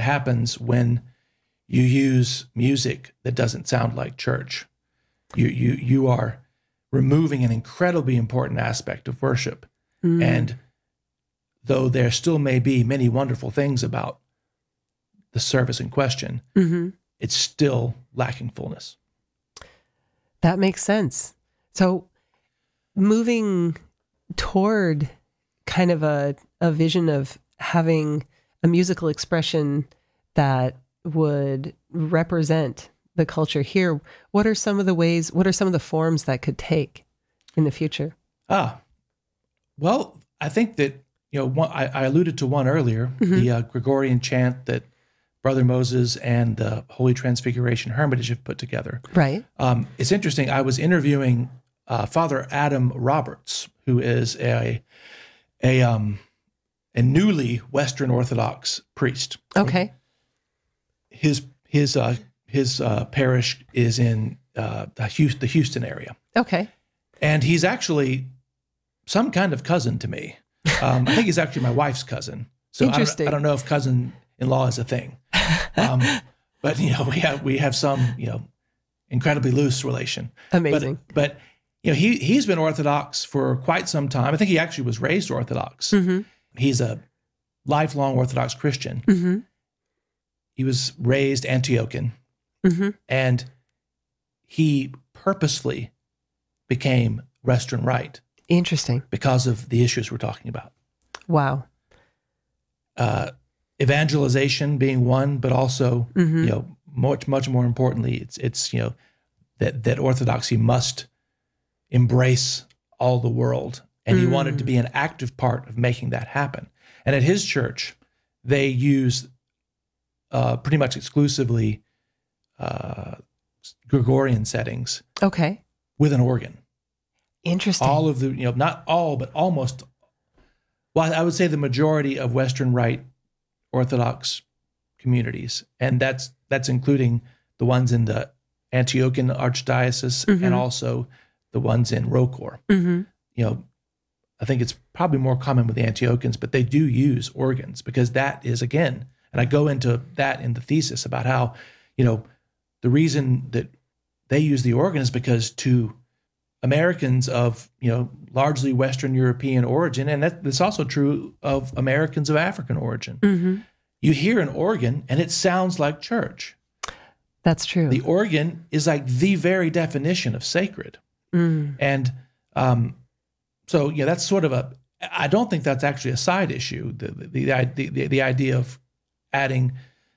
happens when you use music that doesn't sound like church. You are removing an incredibly important aspect of worship. And though there still may be many wonderful things about the service in question, it's still lacking fullness. That makes sense. So moving toward kind of a vision of having a musical expression that would represent the culture here, what are some of the forms that could take in the future? Well, I think that, I alluded to one earlier, the Gregorian chant that Brother Moses and the Holy Transfiguration Hermitage have put together. Right. It's interesting. I was interviewing Father Adam Roberts, who is a newly Western Orthodox priest. Okay. His parish is in the Houston area. Okay. And he's actually some kind of cousin to me. I think he's actually my wife's cousin. So Interesting. I don't know if cousin-in-law is a thing. But we have some incredibly loose relation. Amazing. But he's been Orthodox for quite some time. I think he actually was raised Orthodox. He's a lifelong Orthodox Christian. He was raised Antiochian, and he purposely became Western Rite. Interesting. Because of the issues we're talking about. Wow. Evangelization being one, but also, much more importantly, it's that orthodoxy must embrace all the world, and he wanted to be an active part of making that happen. And at his church, they use pretty much exclusively Gregorian settings. Okay. With an organ. Interesting. All of the, not all, but almost, well, I would say the majority of Western Rite Orthodox communities, and that's including the ones in the Antiochian Archdiocese and also the ones in Rocor. I think it's probably more common with the Antiochians, but they do use organs because that is, again, and I go into that in the thesis about how, the reason that they use the organ is because to Americans of, largely Western European origin, and that's also true of Americans of African origin. You hear an organ and it sounds like church. That's true. The organ is like the very definition of sacred. And so, that's sort of I don't think that's actually a side issue. The idea of adding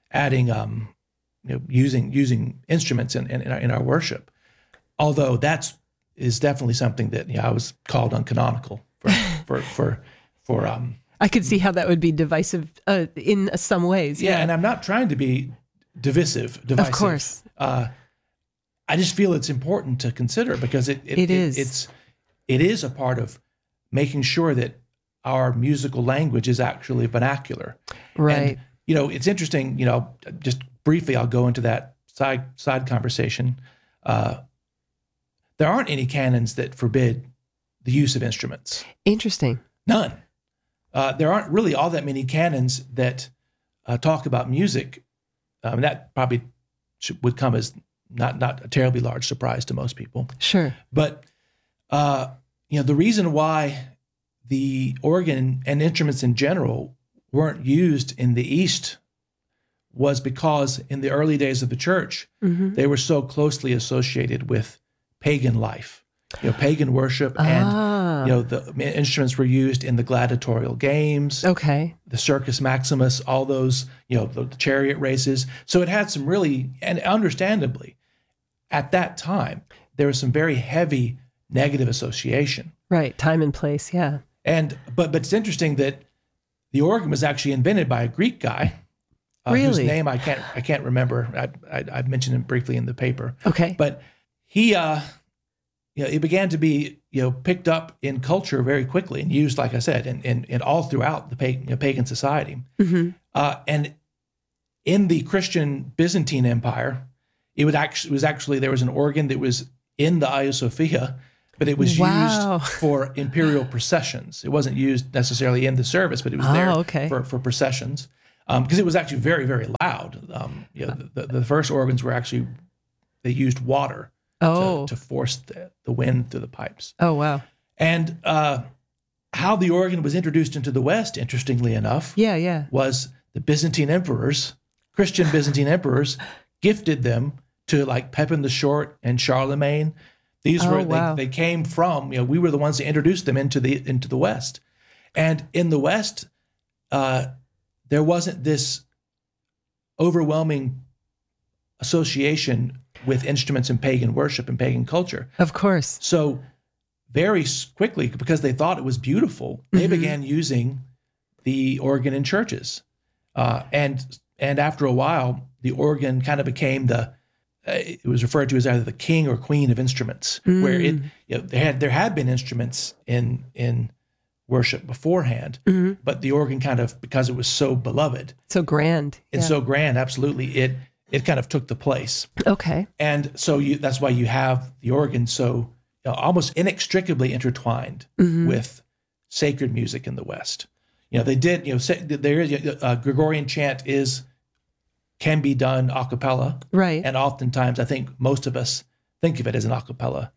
using instruments in our worship, although is definitely something that I was called uncanonical for. I could see how that would be divisive in some ways. Yeah, and I'm not trying to be divisive. Of course. I just feel it's important to consider because it is a part of making sure that our musical language is actually vernacular. Right. And, it's interesting. Just briefly, I'll go into that side conversation. There aren't any canons that forbid the use of instruments. Interesting. None. There aren't really all that many canons that talk about music. That probably would come as not a terribly large surprise to most people. Sure. But, the reason why the organ and instruments in general weren't used in the East was because in the early days of the church, they were so closely associated with pagan life, pagan worship, and the instruments were used in the gladiatorial games, the Circus Maximus, all those, the chariot races. So it had some really, and understandably, at that time there was some very heavy negative association. Right, time and place, yeah. And but it's interesting that the organ was actually invented by a Greek guy. Whose name I can't remember. I mentioned him briefly in the paper. Okay, but he, it began to be, picked up in culture very quickly and used, like I said, in all throughout the pagan society. And in the Christian Byzantine Empire, there was an organ that was in the Hagia Sophia, but it was used for imperial processions. It wasn't used necessarily in the service, but it was there for processions. because it was actually very, very loud. The first organs were actually, they used water Oh. to force the wind through the pipes. Oh, wow. And how the organ was introduced into the West, interestingly enough, Yeah. was the Byzantine emperors, Christian Byzantine emperors, gifted them to like Pepin the Short and Charlemagne. These were wow. they came from, we were the ones that introduced them into the West. And in the West, there wasn't this overwhelming association with instruments and pagan worship and pagan culture. Of course. So very quickly, because they thought it was beautiful, they began using the organ in churches. And after a while, the organ kind of became it was referred to as either the king or queen of instruments, where there had been instruments in worship beforehand, but the organ kind of, because it was so beloved, So grand. and so grand, absolutely, it kind of took the place. Okay. And so that's why you have the organ so almost inextricably intertwined with sacred music in the West. They did, there is Gregorian chant can be done a cappella. Right. And oftentimes I think most of us think of it as an a cappella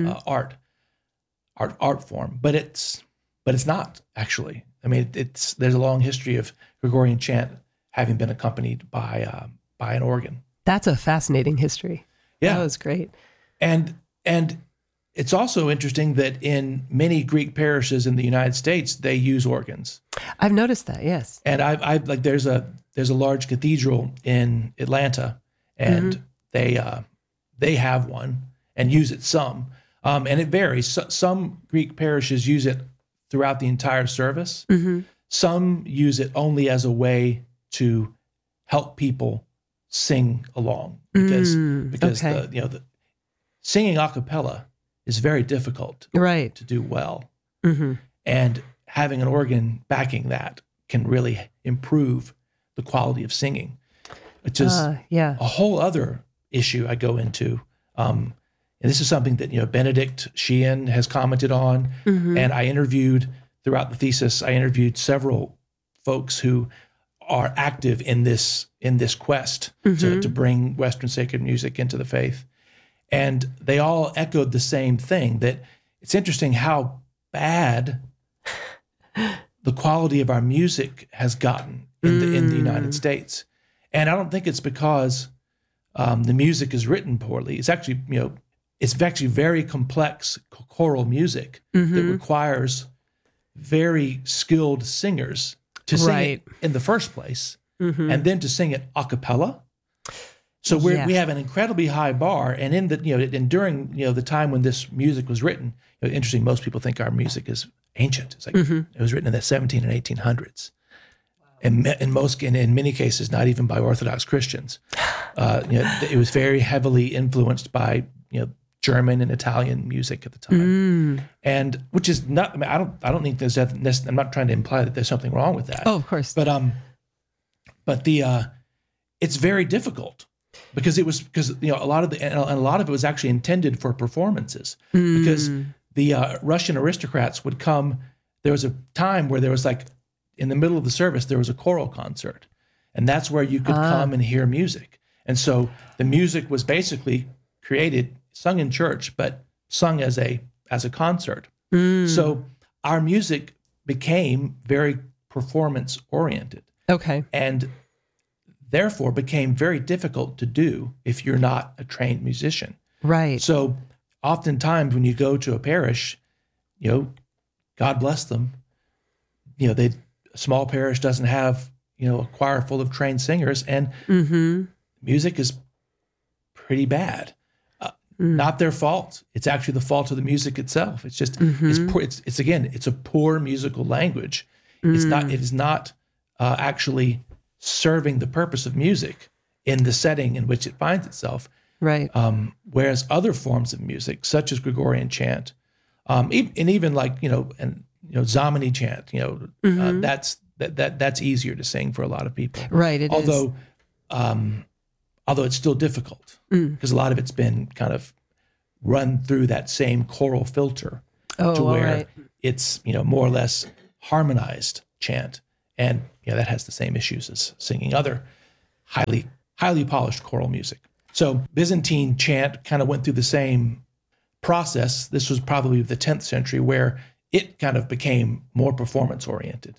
art form, but it's not actually. I mean, there's a long history of Gregorian chant having been accompanied by an organ. That's a fascinating history. Yeah. That was great. And it's also interesting that in many Greek parishes in the United States, they use organs. I've noticed that, yes. And I've like there's a large cathedral in Atlanta, and they have one and use it some, and it varies. Some Greek parishes use it throughout the entire service. Some use it only as a way to help people sing along, because okay. the singing a cappella is very difficult Right. to do well, and having an organ backing that can really improve the quality of singing, which is a whole other issue I go into. And this is something that Benedict Sheehan has commented on, and I interviewed throughout the thesis. I interviewed several folks who are active in this quest to bring Western sacred music into the faith, and they all echoed the same thing, that it's interesting how bad the quality of our music has gotten in the United States. And I don't think it's because the music is written poorly. It's actually, it's actually very complex choral music that requires very skilled singers to sing it in the first place, and then to sing it a cappella. So we have an incredibly high bar, and and during the time when this music was written, interesting. Most people think our music is ancient. It's like it was written in the 17 and 1800s, and in many cases, not even by Orthodox Christians. It was very heavily influenced by German and Italian music at the time, and which is not. I mean, I don't think there's. I'm not trying to imply that there's something wrong with that. Oh, of course. But it's very difficult because a lot of it was actually intended for performances, because the Russian aristocrats would come. There was a time where there was like, in the middle of the service, there was a choral concert, and that's where you could come and hear music. And so the music was basically created, sung in church, but sung as a concert. So our music became very performance oriented. Okay. And therefore became very difficult to do if you're not a trained musician. Right. So oftentimes when you go to a parish, God bless them, a small parish doesn't have, a choir full of trained singers, and music is pretty bad. Not their fault. It's actually the fault of the music itself. It's just, it's poor. It's a poor musical language. It is not actually serving the purpose of music in the setting in which it finds itself. Right. Whereas other forms of music, such as Gregorian chant, and even like Zamani chant, that's easier to sing for a lot of people. Right. It is. Although it's still difficult, because a lot of it's been kind of run through that same choral filter to where it's more or less harmonized chant, And that has the same issues as singing other highly polished choral music. So Byzantine chant kind of went through the same process. This was probably the 10th century, where it kind of became more performance oriented.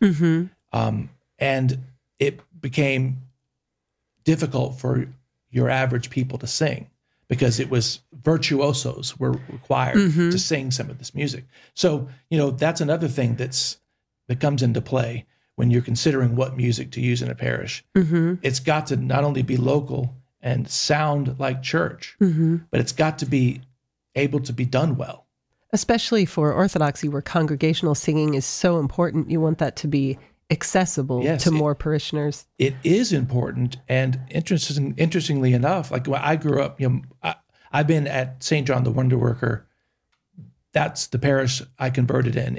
And it became difficult for your average people to sing, because it was virtuosos were required to sing some of this music. So, that's another thing that comes into play when you're considering what music to use in a parish. It's got to not only be local and sound like church, but it's got to be able to be done well. Especially for Orthodoxy, where congregational singing is so important. You want that to be accessible to more parishioners. It is important. And interestingly enough, like when I grew up, I've been at St. John the Wonder Worker. That's the parish I converted in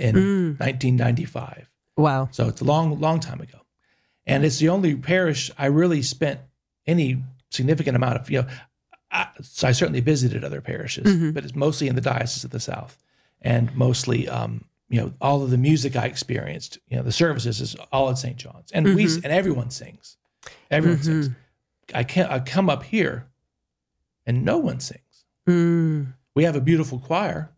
1995. Wow. So it's a long time ago. And it's the only parish I really spent any significant amount of, so I certainly visited other parishes, but it's mostly in the Diocese of the South, and mostly, all of the music I experienced, the services is all at St. John's, and and everyone sings. Everyone sings. I come up here and no one sings. We have a beautiful choir.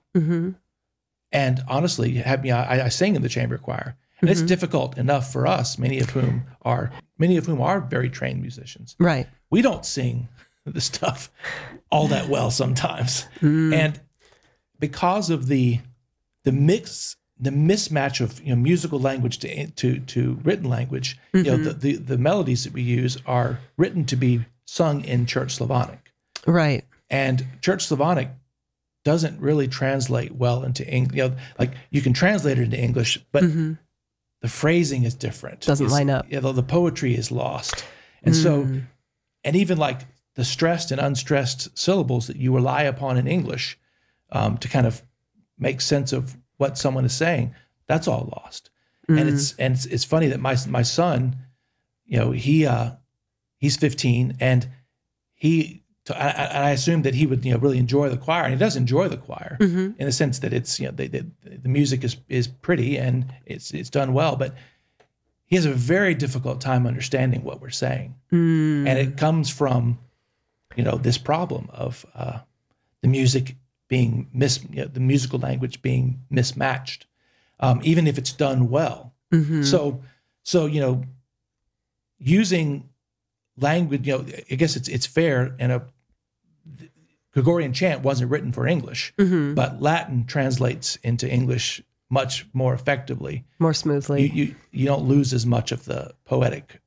And honestly, I sing in the chamber choir. And it's difficult enough for us, many of whom are very trained musicians. Right. We don't sing the stuff all that well sometimes. And because of the mismatch of musical language to written language, the melodies that we use are written to be sung in Church Slavonic. Right. And Church Slavonic doesn't really translate well into English. Like you can translate it into English, but the phrasing is different. Doesn't line up. The poetry is lost. And so, and even like the stressed and unstressed syllables that you rely upon in English to kind of make sense of what someone is saying, that's all lost. And it's funny that my son, he's 15, and I assumed that he would really enjoy the choir, and he does enjoy the choir in the sense that it's the music is pretty and it's done well, but he has a very difficult time understanding what we're saying, and it comes from this problem of the music being the musical language being mismatched, even if it's done well. So using language, I guess it's fair, and Gregorian chant wasn't written for English, but Latin translates into English much more effectively, more smoothly. You don't lose as much of the poetic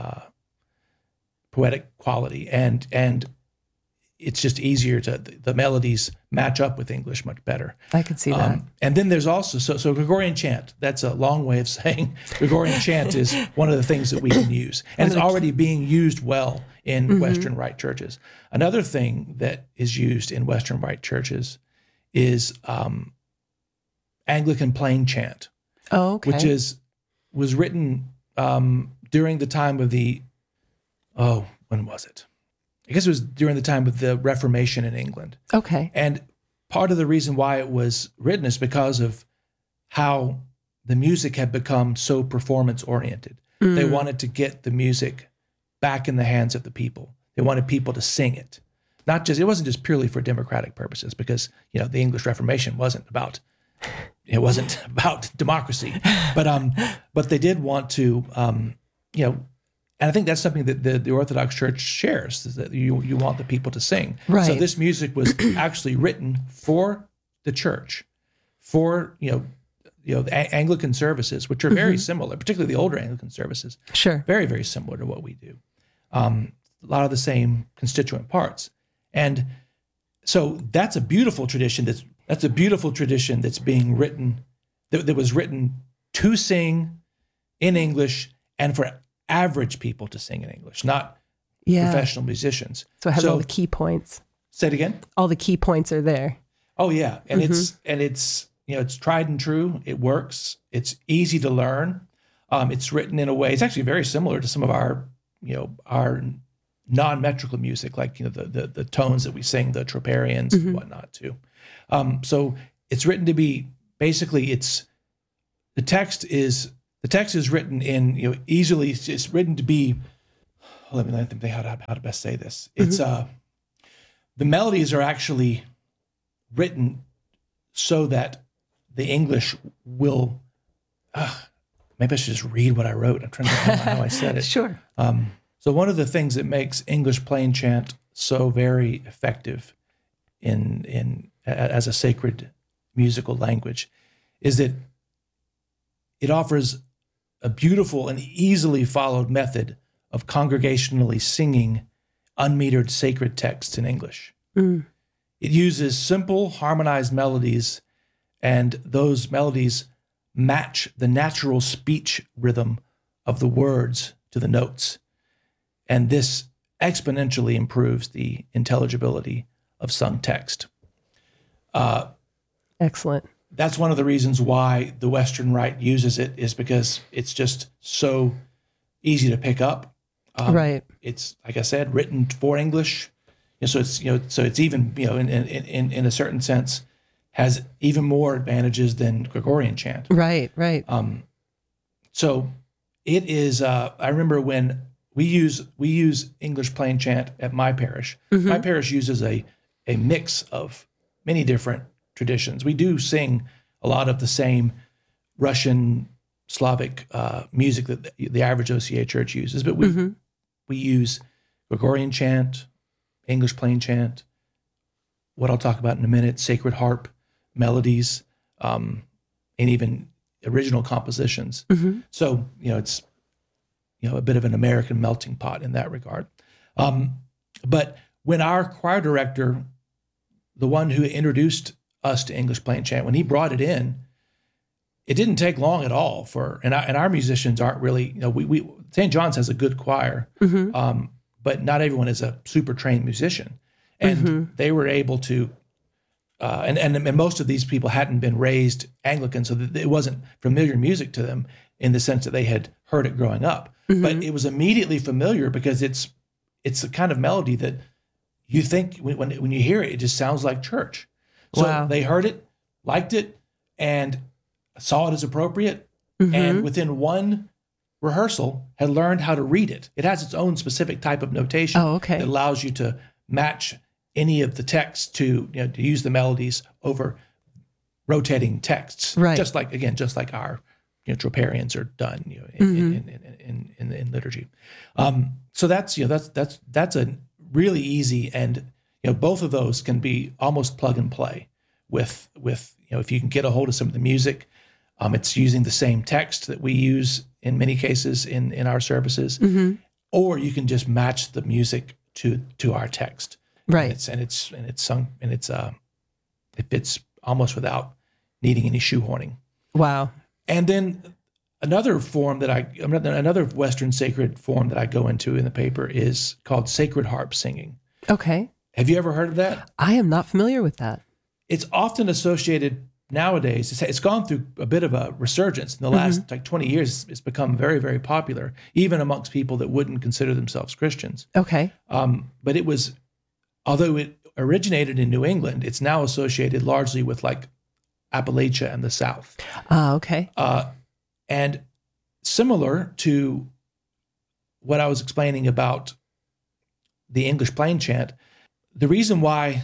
quality, and it's just easier the melodies match up with English much better. I could see that. And then there's also, so Gregorian chant, that's a long way of saying Gregorian chant is one of the things that we can use. And it's already being used well in Western Rite churches. Another thing that is used in Western Rite churches is Anglican plain chant, which was written during the time of when was it? I guess it was during the time of the Reformation in England. Okay. And part of the reason why it was written is because of how the music had become so performance-oriented. They wanted to get the music back in the hands of the people. They wanted people to sing it. It wasn't just purely for democratic purposes, because, the English Reformation wasn't about democracy. But they did want to, and I think that's something that the Orthodox Church shares, is that you want the people to sing. Right. So this music was actually written for the church, for the Anglican services, which are very similar, particularly the older Anglican services. Sure. Very, very similar to what we do. A lot of the same constituent parts. And so that's a beautiful tradition that's being written, that was written to sing in English and for average people to sing in English, not professional musicians. So it has all the key points. Say it again? All the key points are there. Oh yeah. And it's tried and true. It works. It's easy to learn. It's written in a way, it's actually very similar to some of our non-metrical music, like, the tones that we sing, the troparions and whatnot too. So it's written to be, basically the The text is written in, easily, it's written to be, let me think how to best say this. It's, the melodies are actually written so that the English will, maybe I should just read what I wrote. I'm trying to remember how I said it. Sure. So one of the things that makes English plain chant so very effective as a sacred musical language is that it offers a beautiful and easily followed method of congregationally singing unmetered sacred texts in English. Mm. It uses simple harmonized melodies, and those melodies match the natural speech rhythm of the words to the notes. And this exponentially improves the intelligibility of sung text. Excellent. That's one of the reasons why the Western Rite uses it, is because it's just so easy to pick up. Right. It's, like I said, written for English. So it's even, in a certain sense, has even more advantages than Gregorian chant. Right. So it is, I remember when we use English plain chant at my parish. Mm-hmm. My parish uses a mix of many different traditions. We do sing a lot of the same Russian, Slavic music that the average OCA church uses, but we use Gregorian chant, English plain chant, what I'll talk about in a minute, sacred harp, melodies, and even original compositions. Mm-hmm. So, it's a bit of an American melting pot in that regard. But when our choir director, the one who introduced us to English plain chant, when he brought it in, it didn't take long at all and our musicians aren't really, we St. John's has a good choir, but not everyone is a super trained musician. And they were able to, and most of these people hadn't been raised Anglican, so that it wasn't familiar music to them in the sense that they had heard it growing up. But it was immediately familiar because it's the kind of melody that you think when you hear it, it just sounds like church. So Wow. they heard it, liked it, and saw it as appropriate. And within one rehearsal, had learned how to read it. It has its own specific type of notation okay. that allows you to match any of the texts to use the melodies over rotating texts. Right. Just like our troparians are done in liturgy. So that's a really easy, and both of those can be almost plug and play with if you can get a hold of some of the music. It's using the same text that we use in many cases in our services, or you can just match the music to our text. Right. And it's sung, and it fits almost without needing any shoehorning. Wow. And then another Western sacred form that I go into in the paper is called sacred harp singing. Okay. Have you ever heard of that? I am not familiar with that. It's often associated nowadays. It's gone through a bit of a resurgence in the last 20 years. It's become very, very popular, even amongst people that wouldn't consider themselves Christians. Okay. But although it originated in New England, it's now associated largely with like Appalachia and the South. Okay. And similar to what I was explaining about the English plain chant, the reason why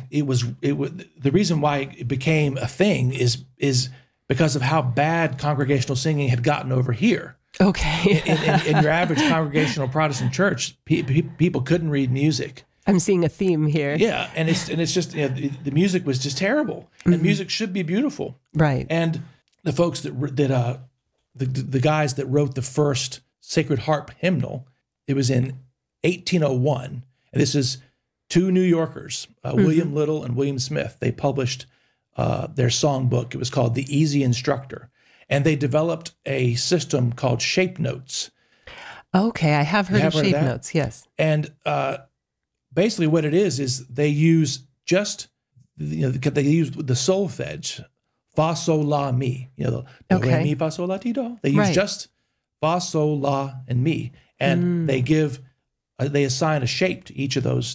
it became a thing is because of how bad congregational singing had gotten over here. Okay. in your average congregational Protestant church, people couldn't read music. I'm seeing a theme here. Yeah, and it's just the music was just terrible, and music should be beautiful. Right. And the folks the guys that wrote the first sacred harp hymnal, it was in 1801, and this is two New Yorkers, William Little and William Smith. They published their songbook. It was called The Easy Instructor, and they developed a system called shape notes. Okay, I have heard of shape notes. Yes. And basically, what it is they use just they use the solfege, fa sol la mi. Do, re, mi, fa sol la ti do. They use just fa sol la and mi, and they assign a shape to each of those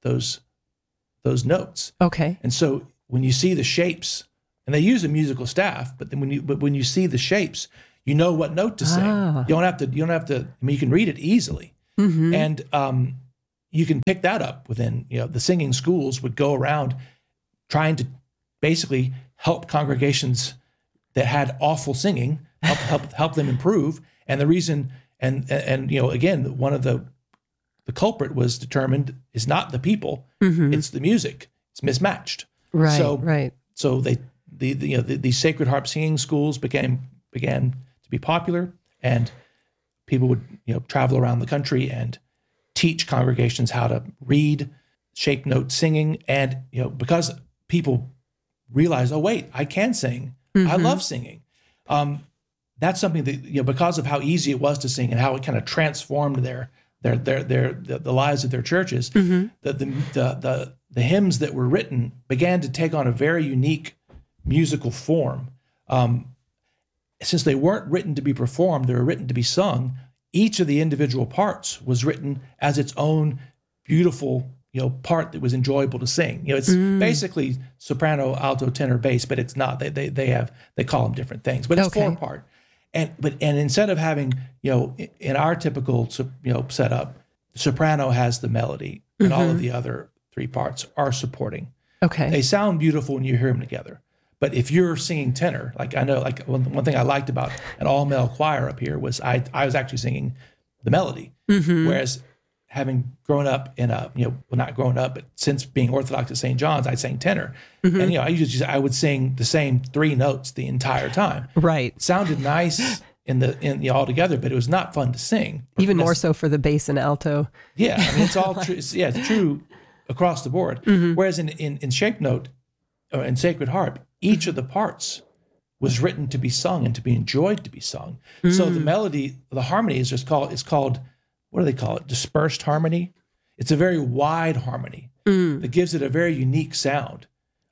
notes. Okay. And so when you see the shapes, and they use a musical staff, but then when you see the shapes, you know what note to sing. Ah. You don't have to. I mean, you can read it easily, and you can pick that up within. The singing schools would go around trying to basically help congregations that had awful singing, help them improve. And the reason, and again, one of the culprit was determined is not the people, it's the music. It's mismatched. Right. So, right. So these Sacred Harp singing schools began to be popular, and people would travel around the country and teach congregations how to read shape note singing. And because people realize, oh wait, I can sing. I love singing. That's something that because of how easy it was to sing and how it kind of transformed the lives of their churches. The hymns that were written began to take on a very unique musical form. Since they weren't written to be performed, they were written to be sung. Each of the individual parts was written as its own beautiful part that was enjoyable to sing. It's basically soprano, alto, tenor, bass, but it's not. They call them different things, but it's four part. And instead of having in our typical setup, the soprano has the melody, and all of the other three parts are supporting. Okay, they sound beautiful when you hear them together. But if you're singing tenor, like I know, like one thing I liked about an all-male choir up here was I was actually singing the melody, whereas having grown up in not grown up, but since being Orthodox at St. John's, I sang tenor, and I would sing the same three notes the entire time. Right, it sounded nice in the all together, but it was not fun to sing. Even more so for the bass and alto. Yeah, I mean it's all true. It's true across the board. Whereas in shape note or in Sacred Harp, each of the parts was written to be sung and to be enjoyed to be sung. So the melody, the harmony is called, what do they call it? Dispersed harmony. It's a very wide harmony that gives it a very unique sound.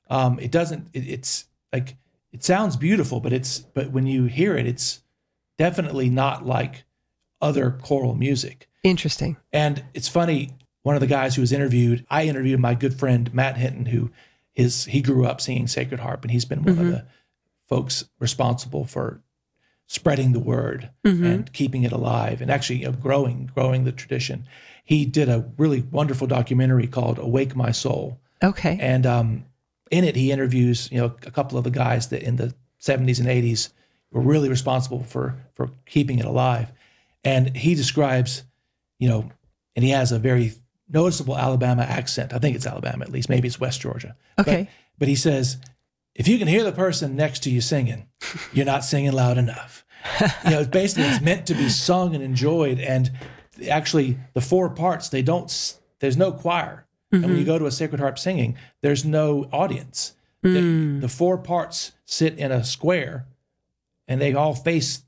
It's like, it sounds beautiful, but when you hear it, it's definitely not like other choral music. Interesting. And it's funny, one of the guys who was interviewed, I interviewed my good friend, Matt Hinton, he grew up singing Sacred Harp, and he's been one of the folks responsible for spreading the word and keeping it alive and actually growing the tradition. He did a really wonderful documentary called Awake My Soul. Okay. And in it, he interviews, a couple of the guys that in the 70s and 80s were really responsible for keeping it alive. And he describes, and he has a very noticeable Alabama accent. I think it's Alabama, at least. Maybe it's West Georgia. Okay. But he says, if you can hear the person next to you singing, you're not singing loud enough. Basically, it's meant to be sung and enjoyed. And actually, the four parts, there's no choir. And when you go to a Sacred Harp singing, there's no audience. The four parts sit in a square, and they all face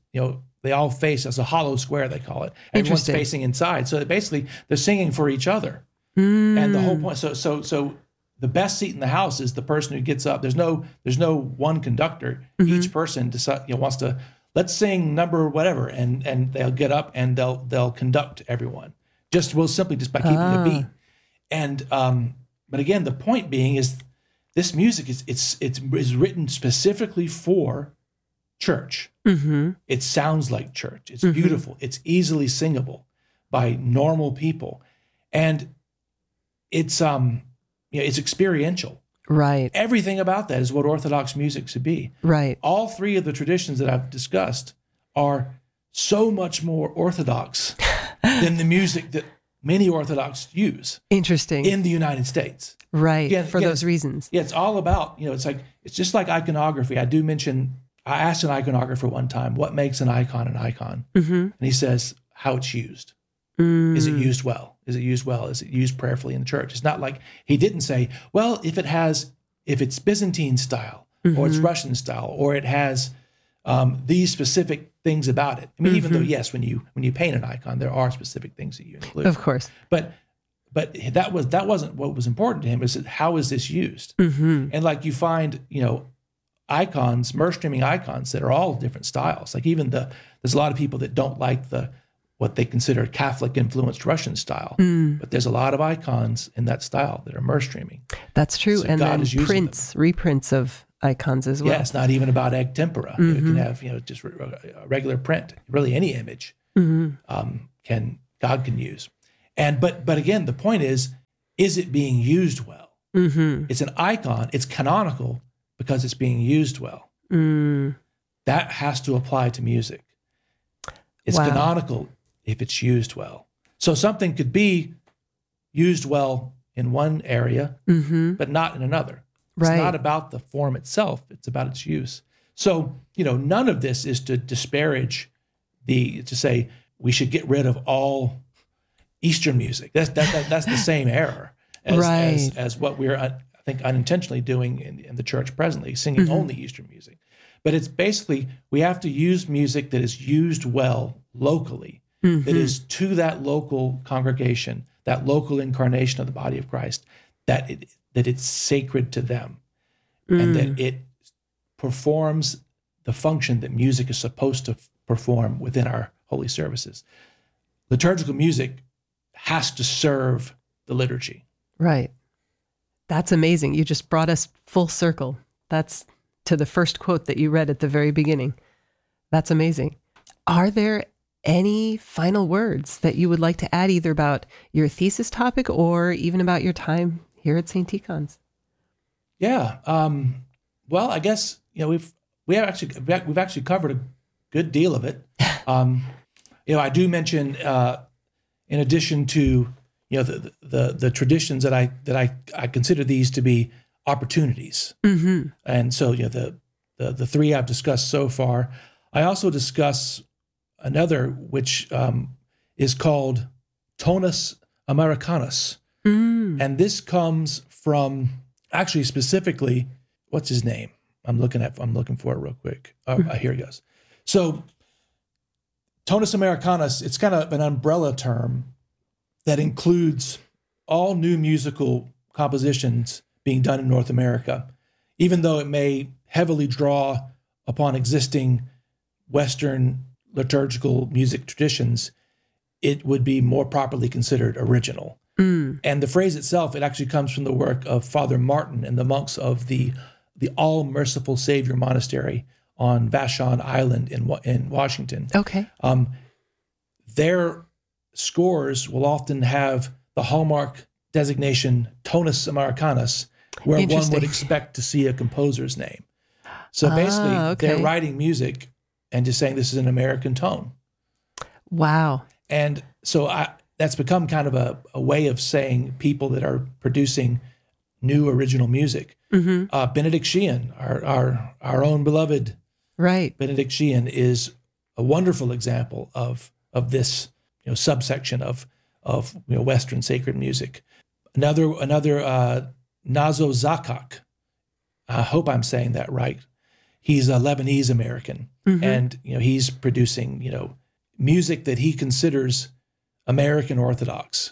as a hollow square, they call it. Everyone's facing inside. So basically, they're singing for each other. And the whole point, so the best seat in the house is the person who gets up. There's no one conductor. Each person wants to, let's sing number whatever, and they'll get up and they'll conduct everyone. Just by keeping the beat. And but again, the point being is this music is written specifically for church. It sounds like church. It's beautiful. It's easily singable by normal people, and it's experiential. Right. Everything about that is what Orthodox music should be. Right. All three of the traditions that I've discussed are so much more Orthodox than the music that many Orthodox use. Interesting. In the United States. Right. For those reasons. Yeah, it's all about, it's just like iconography. I asked an iconographer one time, what makes an icon an icon? And he says, how it's used. Is it used well? Is it used well? Is it used prayerfully in the church? It's not like, he didn't say, well, if it's Byzantine style, or it's Russian style, or it has these specific things about it. I mean, even though, yes, when you paint an icon, there are specific things that you include. Of course. But that wasn't what was important to him. Is how is this used? And like you find, icons, MERS streaming icons that are all different styles. Like even there's a lot of people that don't like what they consider Catholic influenced Russian style, but there's a lot of icons in that style that are MERS streaming. That's true. So and God then reprints of icons as well. Yeah, it's not even about egg tempera. You can have just a regular print. Really, any image God can use. And but again, the point is it being used well? It's an icon. It's canonical because it's being used well. That has to apply to music. It's canonical if it's used well. So something could be used well in one area, but not in another. It's not about the form itself. It's about its use. So, none of this is to disparage to say we should get rid of all Eastern music. That's the same error as what we're, I think, unintentionally doing in the church presently, singing only Eastern music. But it's basically, we have to use music that is used well locally, that is to that local congregation, that local incarnation of the body of Christ, that it's sacred to them, and that it performs the function that music is supposed to perform within our holy services. Liturgical music has to serve the liturgy. Right. That's amazing. You just brought us full circle. That's to the first quote that you read at the very beginning. That's amazing. Are there any final words that you would like to add, either about your thesis topic or even about your time here at St. Tikhon's? Yeah. Well, I guess we've actually covered a good deal of it. I do mention, in addition to the traditions that I consider these to be opportunities, and so the three I've discussed so far. I also discuss another which is called tonus Americanus, and this comes from actually specifically, what's his name? I'm looking for it real quick. Here it goes. So tonus Americanus, it's kind of an umbrella term that includes all new musical compositions being done in North America, even though it may heavily draw upon existing Western liturgical music traditions, it would be more properly considered original. And the phrase itself, it actually comes from the work of Father Martin and the monks of the All Merciful Savior Monastery on Vashon Island in Washington. Okay. Their scores will often have the hallmark designation tonus Americanus, where one would expect to see a composer's name. So basically, they're writing music and just saying this is an American tone. Wow. And so that's become kind of a way of saying people that are producing new original music. Benedict Sheehan, our own beloved Benedict Sheehan, is a wonderful example of this subsection of Western sacred music. Another Nazo Zakak, I hope I'm saying that right. He's a Lebanese American, and he's producing music that he considers American Orthodox.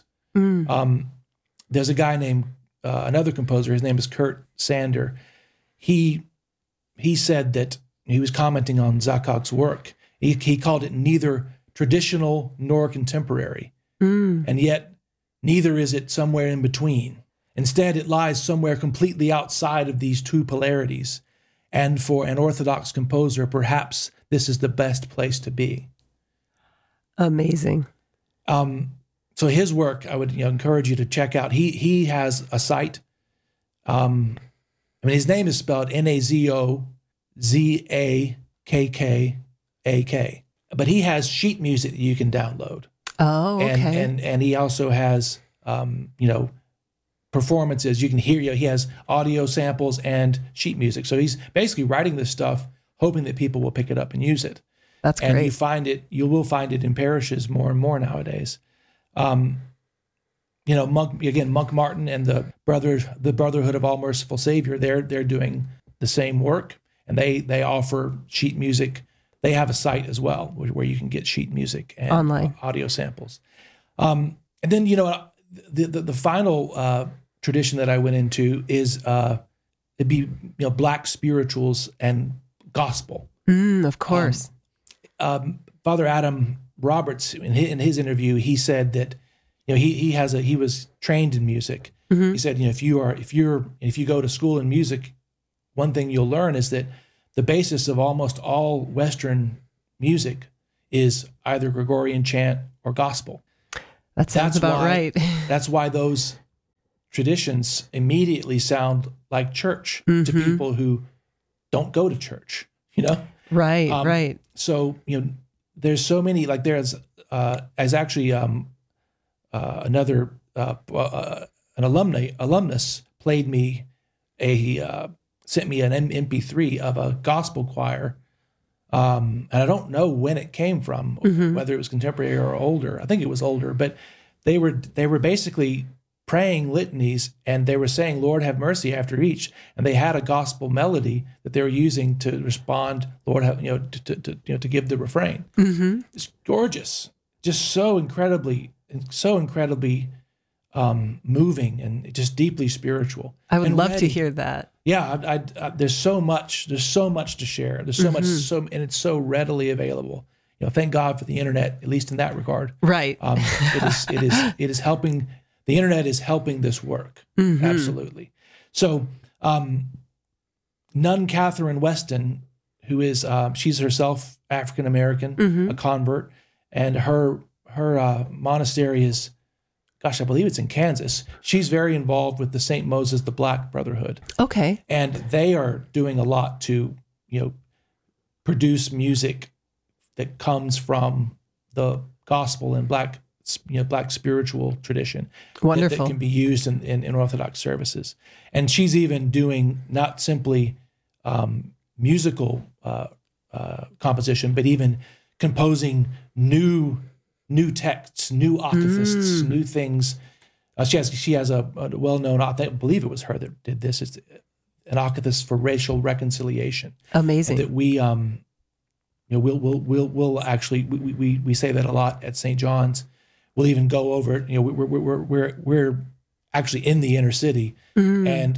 There's a guy named another composer. His name is Kurt Sander. He said that he was commenting on Zakak's work. He called it neither traditional nor contemporary, and yet neither is it somewhere in between. Instead, it lies somewhere completely outside of these two polarities. And for an Orthodox composer, perhaps this is the best place to be. Amazing. So his work, I would encourage you to check out. He has a site. His name is spelled Nazozakkak, but he has sheet music that you can download. Oh, okay. And he also has performances. You can hear, he has audio samples and sheet music. So he's basically writing this stuff, hoping that people will pick it up and use it. That's great. And you will find it in parishes more and more nowadays. Monk Martin and the Brotherhood of All Merciful Savior, they're doing the same work, and they offer sheet music. They have a site as well where you can get sheet music and online audio samples. And then the final tradition that I went into is it'd be Black spirituals and gospel. Of course. Father Adam Roberts, in his interview, he said that he was trained in music. He said if you go to school in music, one thing you'll learn is that the basis of almost all Western music is either Gregorian chant or gospel. That sounds about right. That's why those traditions immediately sound like church to people who don't go to church, Right, right. So, there's so many, like there's, as actually another, an alumnus played me sent me an MP3 of a gospel choir. And I don't know when it came from, whether it was contemporary or older. I think it was older, but they were basically praying litanies, and they were saying, "Lord, have mercy," after each, and they had a gospel melody that they were using to respond, "Lord, have," to give the refrain. It's gorgeous, just so incredibly moving and just deeply spiritual. I would and love ready. to hear that. Yeah, there's so much to share. There's so much, and it's so readily available. Thank God for the internet, at least in that regard. Right. It is helping. The internet is helping this work. Absolutely. So, Nun Catherine Weston, who is she's herself African American, a convert, and her monastery is, gosh, I believe it's in Kansas. She's very involved with the St. Moses the Black Brotherhood. Okay. And they are doing a lot to, produce music that comes from the gospel and Black spiritual tradition. Wonderful. That can be used in Orthodox services. And she's even doing not simply musical composition, but even composing new texts, new akathists, new things. She has a well-known, I believe it was her that did this. It's an akathist for racial reconciliation. Amazing. And that we we'll actually we say that a lot at St. John's. We'll even go over it. We're actually in the inner city, and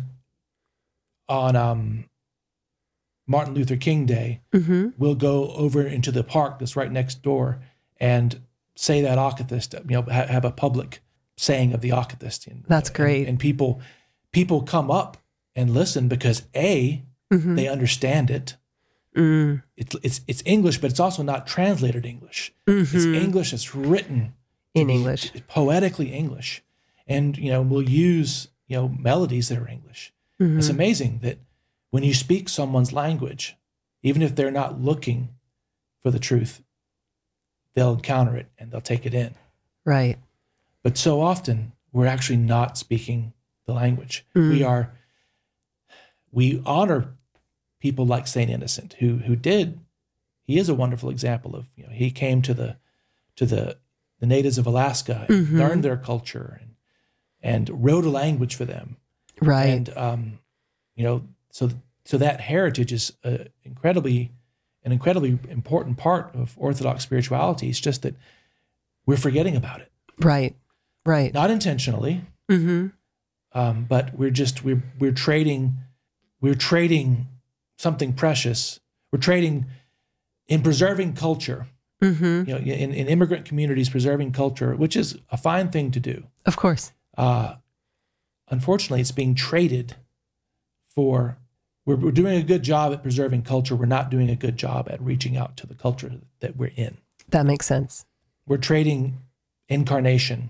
on Martin Luther King Day, we'll go over into the park that's right next door and say that akathist. Have a public saying of the akathist. That's great. And people come up and listen because they understand it. It's English, but it's also not translated English. It's English that's written in English, poetically English, and we'll use melodies that are English. It's amazing that when you speak someone's language, even if they're not looking for the truth, they'll encounter it and they'll take it in. Right. But so often we're actually not speaking the language. We honor people like Saint Innocent, who he is a wonderful example of, he came to the natives of Alaska and learned their culture and wrote a language for them. Right. And so that heritage is an incredibly important part of Orthodox spirituality. It's just that we're forgetting about it. Right. Right. Not intentionally. But we're trading something precious. We're trading in preserving culture. In immigrant communities, preserving culture, which is a fine thing to do. Of course. Unfortunately, it's being traded for. We're doing a good job at preserving culture. We're not doing a good job at reaching out to the culture that we're in. That makes sense. We're trading incarnation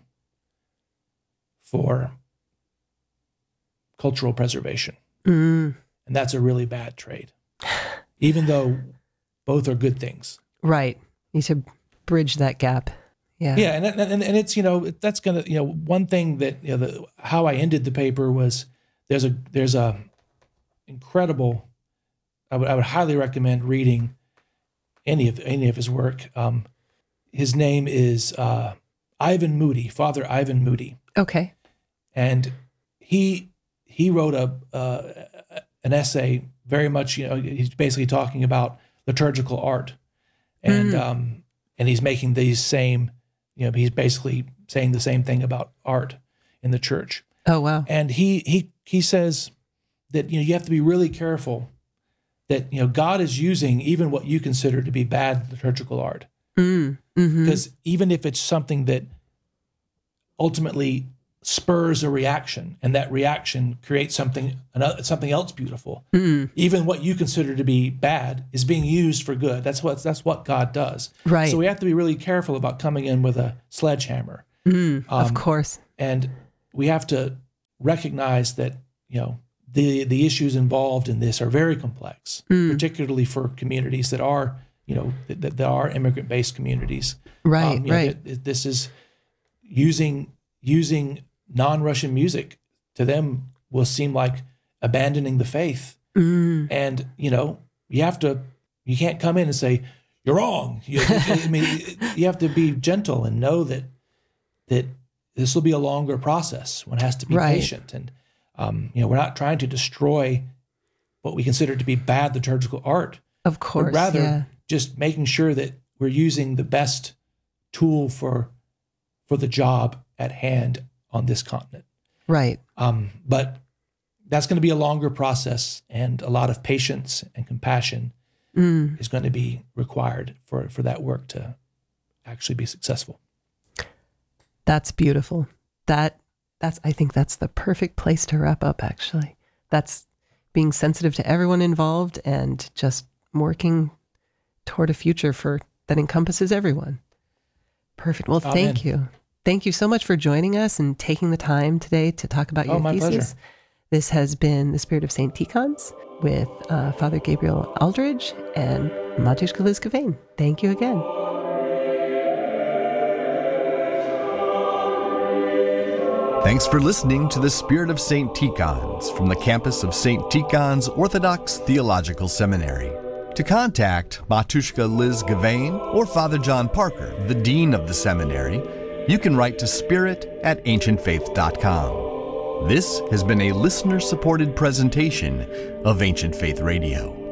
for cultural preservation. And that's a really bad trade, even though both are good things. Right. You need to bridge that gap. Yeah. Yeah. And it's, that's going to, one thing that, how I ended the paper was there's a incredible, I would highly recommend reading any of his work. His name is Ivan Moody, Father Ivan Moody. Okay. And he wrote an essay very much, he's basically talking about liturgical art. And he's making these same, he's basically saying the same thing about art in the church. Oh, wow. And he says that, you have to be really careful that, God is using even what you consider to be bad liturgical art. Because even if it's something that ultimately spurs a reaction, and that reaction creates something else beautiful. Even what you consider to be bad is being used for good. That's what God does. Right. So we have to be really careful about coming in with a sledgehammer. Of course. And we have to recognize that, the issues involved in this are very complex, particularly for communities that are, that are immigrant-based communities. Right, right. This is using non-Russian music to them will seem like abandoning the faith. And, you can't come in and say, you're wrong. You have to be gentle and know that this will be a longer process. One has to be patient. And, we're not trying to destroy what we consider to be bad liturgical art. Of course. But rather just making sure that we're using the best tool for the job at hand on this continent. Right. But that's going to be a longer process, and a lot of patience and compassion is going to be required for that work to actually be successful. That's beautiful. I think that's the perfect place to wrap up, actually. That's being sensitive to everyone involved and just working toward a future that encompasses everyone. Perfect. Well, thank you. Thank you so much for joining us and taking the time today to talk about your my thesis. pleasure. This has been The Spirit of St. Tikhon's with Father Gabriel Aldridge and Mariuszka Liz Gavain. Thank you again. Thanks for listening to The Spirit of St. Tikhon's from the campus of St. Tikhon's Orthodox Theological Seminary. To contact Mariuszka Liz Gavain or Father John Parker, the Dean of the Seminary, you can write to spirit@ancientfaith.com. This has been a listener-supported presentation of Ancient Faith Radio.